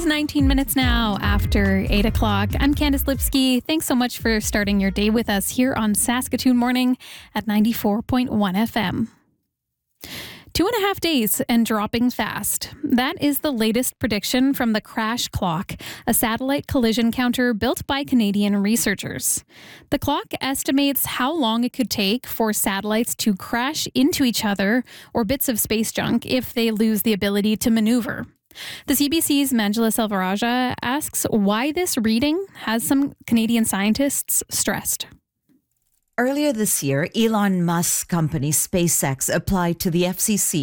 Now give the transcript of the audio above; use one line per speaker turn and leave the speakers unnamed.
19 minutes now after 8 o'clock. I'm Candice Lipsky. Thanks so much for starting your day with us here on Saskatoon Morning at 94.1 FM. 2.5 days and dropping fast. That is the latest prediction from the Crash Clock, a satellite collision counter built by Canadian researchers. The clock estimates how long it could take for satellites to crash into each other or bits of space junk if they lose the ability to maneuver. The CBC's Manjula Selvarajah asks why this reading has some Canadian scientists stressed.
Earlier this year, Elon Musk's company SpaceX applied to the FCC